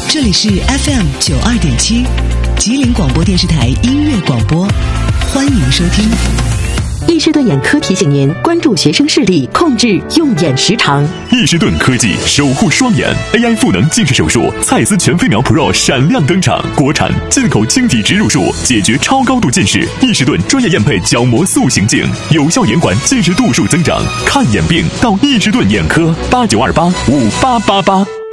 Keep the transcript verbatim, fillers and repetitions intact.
这里是 F M 九二点七，吉林广播电视台音乐广播，欢迎收听。 易士顿眼科提醒您关注学生视力，控制用眼时长。 易士顿科技守护双眼 A I 赋能近视手术，蔡司全飞秒 Pro 闪亮登场，国产进口晶体植入术，解决超高度近视。易士顿专业验配角膜塑形镜，有效延缓近视度数增长。看眼病到易士顿眼科，八九二八五八八八。